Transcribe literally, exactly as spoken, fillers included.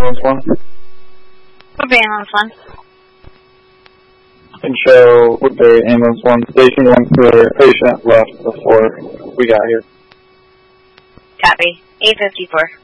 ambulance one? Woodbury ambulance one. And show Woodbury ambulance one, station one for patient left before we got here. Copy. eight fifty-four.